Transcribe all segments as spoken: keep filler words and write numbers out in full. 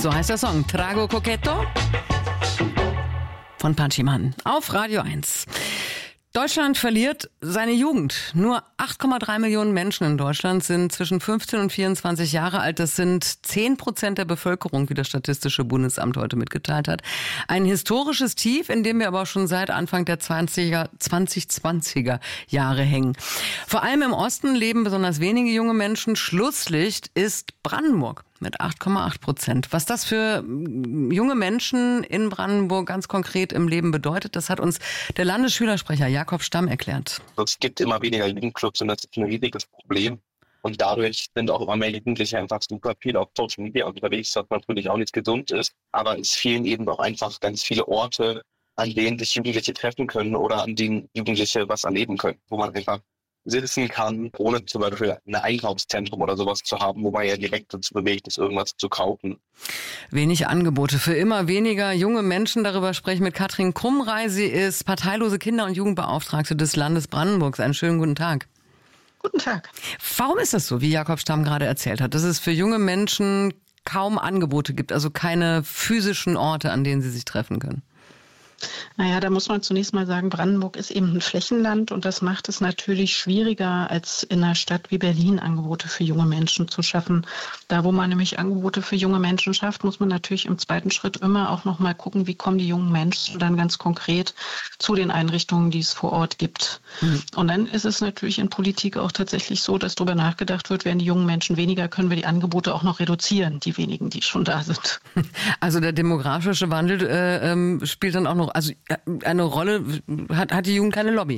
So heißt der Song. Trago Coquetto von Pachiman auf Radio eins. Deutschland verliert seine Jugend. Nur acht Komma drei Millionen Menschen in Deutschland sind zwischen fünfzehn und vierundzwanzig Jahre alt. Das sind zehn Prozent der Bevölkerung, wie das Statistische Bundesamt heute mitgeteilt hat. Ein historisches Tief, in dem wir aber auch schon seit Anfang der zwanziger, zwanzig zwanziger Jahre hängen. Vor allem im Osten leben besonders wenige junge Menschen. Schlusslicht ist Brandenburg mit acht Komma acht Prozent. Was das für junge Menschen in Brandenburg ganz konkret im Leben bedeutet, das hat uns der Landesschülersprecher Jakob Stamm erklärt. Es gibt immer weniger Jugendclubs und das ist ein riesiges Problem. Und dadurch sind auch immer mehr Jugendliche einfach super viel auf Social Media unterwegs, was natürlich auch nicht gesund ist. Aber es fehlen eben auch einfach ganz viele Orte, an denen sich Jugendliche treffen können oder an denen Jugendliche was erleben können, wo man einfach sitzen kann, ohne zum Beispiel ein Einkaufszentrum oder sowas zu haben, wo man ja direkt dazu bewegt ist, irgendwas zu kaufen. Wenig Angebote für immer weniger junge Menschen. Darüber spreche ich mit Katrin Krumrei. Sie ist parteilose Kinder- und Jugendbeauftragte des Landes Brandenburgs. Einen schönen guten Tag. Guten Tag. Warum ist das so, wie Jakob Stamm gerade erzählt hat, dass es für junge Menschen kaum Angebote gibt, also keine physischen Orte, an denen sie sich treffen können? Naja, da muss man zunächst mal sagen, Brandenburg ist eben ein Flächenland und das macht es natürlich schwieriger, als in einer Stadt wie Berlin Angebote für junge Menschen zu schaffen. Da, wo man nämlich Angebote für junge Menschen schafft, muss man natürlich im zweiten Schritt immer auch noch mal gucken, wie kommen die jungen Menschen dann ganz konkret zu den Einrichtungen, die es vor Ort gibt. Mhm. Und dann ist es natürlich in Politik auch tatsächlich so, dass darüber nachgedacht wird, werden die jungen Menschen weniger, können wir die Angebote auch noch reduzieren, die wenigen, die schon da sind. Also der demografische Wandel äh, ähm, spielt dann auch noch also eine Rolle, hat, hat die Jugend keine Lobby?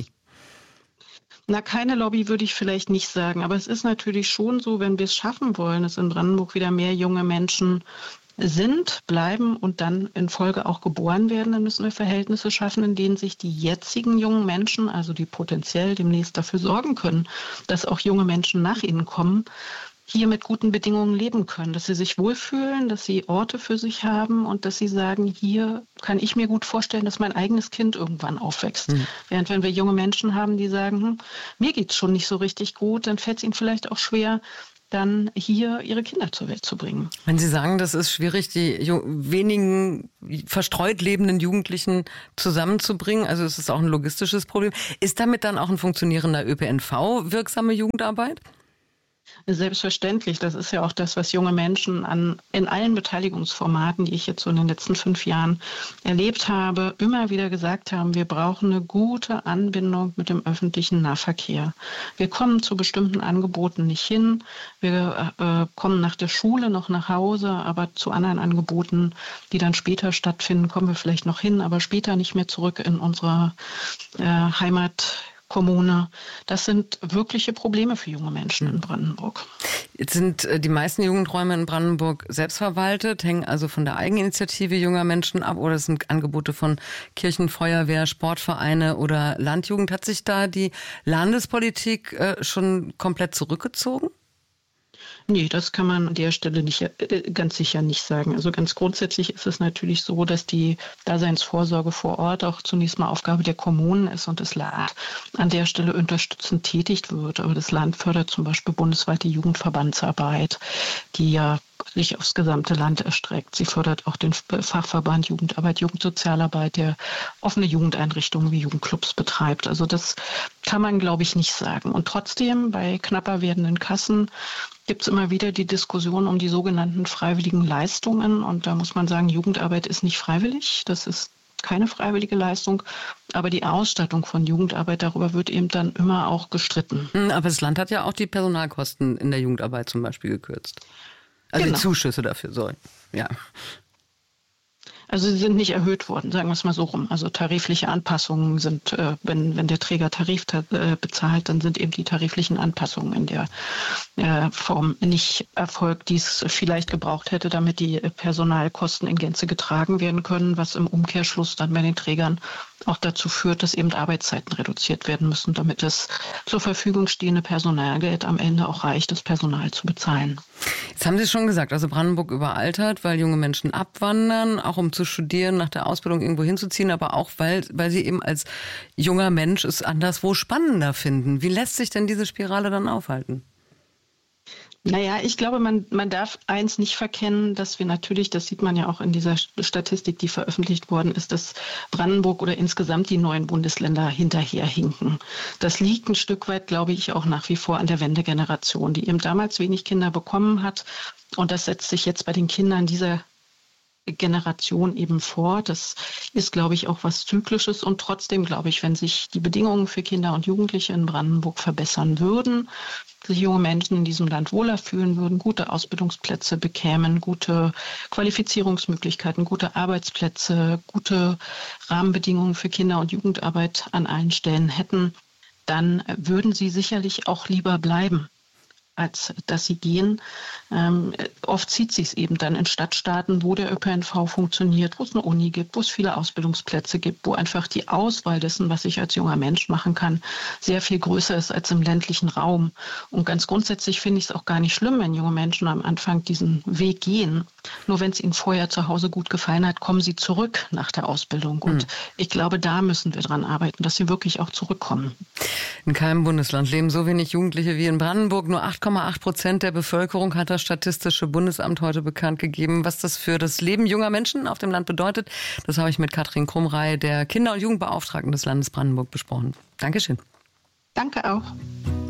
Na, keine Lobby würde ich vielleicht nicht sagen, aber es ist natürlich schon so, wenn wir es schaffen wollen, dass in Brandenburg wieder mehr junge Menschen sind, bleiben und dann in Folge auch geboren werden, dann müssen wir Verhältnisse schaffen, in denen sich die jetzigen jungen Menschen, also die potenziell demnächst dafür sorgen können, dass auch junge Menschen nach ihnen kommen, hier mit guten Bedingungen leben können, dass sie sich wohlfühlen, dass sie Orte für sich haben und dass sie sagen, hier kann ich mir gut vorstellen, dass mein eigenes Kind irgendwann aufwächst. Mhm. Während wenn wir junge Menschen haben, die sagen, hm, mir geht's schon nicht so richtig gut, dann fällt es ihnen vielleicht auch schwer, dann hier ihre Kinder zur Welt zu bringen. Wenn Sie sagen, das ist schwierig, die ju- wenigen verstreut lebenden Jugendlichen zusammenzubringen, also es ist auch ein logistisches Problem, ist damit dann auch ein funktionierender Ö P N V wirksame Jugendarbeit? Selbstverständlich. Das ist ja auch das, was junge Menschen an, in allen Beteiligungsformaten, die ich jetzt so in den letzten fünf Jahren erlebt habe, immer wieder gesagt haben, wir brauchen eine gute Anbindung mit dem öffentlichen Nahverkehr. Wir kommen zu bestimmten Angeboten nicht hin. Wir äh, kommen nach der Schule noch nach Hause, aber zu anderen Angeboten, die dann später stattfinden, kommen wir vielleicht noch hin, aber später nicht mehr zurück in unsere äh, Heimat. Kommune. Das sind wirkliche Probleme für junge Menschen in Brandenburg. Jetzt sind die meisten Jugendräume in Brandenburg selbstverwaltet, hängen also von der Eigeninitiative junger Menschen ab oder es sind Angebote von Kirchen, Feuerwehr, Sportvereine oder Landjugend. Hat sich da die Landespolitik äh, schon komplett zurückgezogen? Nee, das kann man an der Stelle nicht, äh, ganz sicher nicht sagen. Also ganz grundsätzlich ist es natürlich so, dass die Daseinsvorsorge vor Ort auch zunächst mal Aufgabe der Kommunen ist und das Land an der Stelle unterstützend tätig wird. Aber das Land fördert zum Beispiel bundesweit die Jugendverbandsarbeit, die ja sich aufs gesamte Land erstreckt. Sie fördert auch den Fachverband Jugendarbeit, Jugendsozialarbeit, der offene Jugendeinrichtungen wie Jugendclubs betreibt. Also das kann man, glaube ich, nicht sagen. Und trotzdem, bei knapper werdenden Kassen gibt es immer wieder die Diskussion um die sogenannten freiwilligen Leistungen. Und da muss man sagen, Jugendarbeit ist nicht freiwillig. Das ist keine freiwillige Leistung. Aber die Ausstattung von Jugendarbeit, darüber wird eben dann immer auch gestritten. Aber das Land hat ja auch die Personalkosten in der Jugendarbeit zum Beispiel gekürzt. Also genau. Die Zuschüsse dafür, sorry. Ja. Also sie sind nicht erhöht worden, sagen wir es mal so rum. Also tarifliche Anpassungen sind, äh, wenn, wenn der Träger Tarif äh, bezahlt, dann sind eben die tariflichen Anpassungen in der äh, Form nicht erfolgt, die es vielleicht gebraucht hätte, damit die Personalkosten in Gänze getragen werden können, was im Umkehrschluss dann bei den Trägern auch dazu führt, dass eben Arbeitszeiten reduziert werden müssen, damit das zur Verfügung stehende Personalgeld am Ende auch reicht, das Personal zu bezahlen. Jetzt haben Sie schon gesagt, also Brandenburg überaltert, weil junge Menschen abwandern, auch um zu studieren, nach der Ausbildung irgendwo hinzuziehen, aber auch, weil, weil sie eben als junger Mensch es anderswo spannender finden. Wie lässt sich denn diese Spirale dann aufhalten? Naja, ich glaube, man, man darf eins nicht verkennen, dass wir natürlich, das sieht man ja auch in dieser Statistik, die veröffentlicht worden ist, dass Brandenburg oder insgesamt die neuen Bundesländer hinterherhinken. Das liegt ein Stück weit, glaube ich, auch nach wie vor an der Wendegeneration, die eben damals wenig Kinder bekommen hat. Und das setzt sich jetzt bei den Kindern dieser Generation eben vor. Das ist, glaube ich, auch was Zyklisches. Und trotzdem, glaube ich, wenn sich die Bedingungen für Kinder und Jugendliche in Brandenburg verbessern würden, sich junge Menschen in diesem Land wohler fühlen würden, gute Ausbildungsplätze bekämen, gute Qualifizierungsmöglichkeiten, gute Arbeitsplätze, gute Rahmenbedingungen für Kinder- und Jugendarbeit an allen Stellen hätten, dann würden sie sicherlich auch lieber bleiben, als dass sie gehen. Ähm, oft zieht sich es eben dann in Stadtstaaten, wo der Ö P N V funktioniert, wo es eine Uni gibt, wo es viele Ausbildungsplätze gibt, wo einfach die Auswahl dessen, was ich als junger Mensch machen kann, sehr viel größer ist als im ländlichen Raum. Und ganz grundsätzlich finde ich es auch gar nicht schlimm, wenn junge Menschen am Anfang diesen Weg gehen. Nur wenn es ihnen vorher zu Hause gut gefallen hat, kommen sie zurück nach der Ausbildung. Und mhm. ich glaube, da müssen wir dran arbeiten, dass sie wirklich auch zurückkommen. In keinem Bundesland leben so wenig Jugendliche wie in Brandenburg. Nur acht Komma acht Prozent der Bevölkerung hat das Statistische Bundesamt heute bekannt gegeben. Was das für das Leben junger Menschen auf dem Land bedeutet, das habe ich mit Katrin Krumrey, der Kinder- und Jugendbeauftragten des Landes Brandenburg, besprochen. Dankeschön. Danke auch.